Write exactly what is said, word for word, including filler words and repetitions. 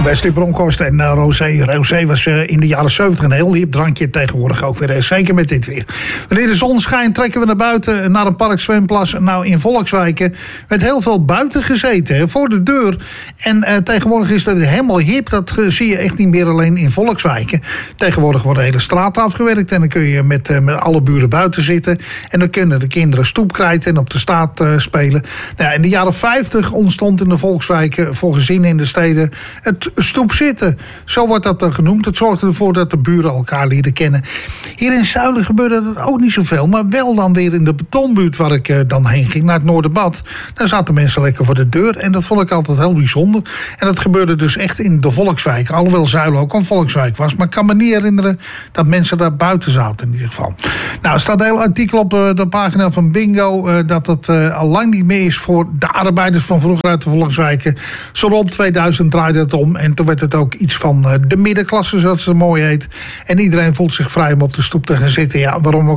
Wesley Bronkhorst en uh, Rosé. Rosé was uh, in de jaren zeventig een heel hip drankje. Tegenwoordig ook weer. Uh, zeker met dit weer. Wanneer de zon schijnt trekken we naar buiten. Naar een park-zwemplas. Nou, in Volkswijken werd heel veel buiten gezeten. Hè, voor de deur. En uh, tegenwoordig is dat helemaal hip. Dat uh, zie je echt niet meer alleen in Volkswijken. Tegenwoordig worden hele straten afgewerkt. En dan kun je met, uh, met alle buren buiten zitten. En dan kunnen de kinderen stoepkrijten en op de straat uh, spelen. Nou, in de jaren vijftig ontstond in de Volkswijken voor gezinnen in de steden het stoep zitten. Zo wordt dat dan genoemd. Het zorgde ervoor dat de buren elkaar leren kennen. Hier in Zuilen gebeurde dat ook niet zoveel. Maar wel dan weer in de betonbuurt waar ik uh, dan heen ging. Naar het Noorderbad. Daar zaten mensen lekker voor de deur. En dat vond ik altijd heel bijzonder. En dat gebeurde dus echt in de Volkswijk. Alhoewel Zuilen ook een Volkswijk was. Maar ik kan me niet herinneren dat mensen daar buiten zaten in ieder geval. Nou, er staat een heel artikel op uh, de pagina van Bingo. Uh, dat het uh, al lang niet meer is voor de arbeiders van vroeger uit de Volkswijken. Zo rond tweeduizend draaide het om. En toen werd het ook iets van uh, de middenklasse, zoals het mooi heet. En iedereen voelt zich vrij om op de stoep te gaan zitten. Ja, waarom ook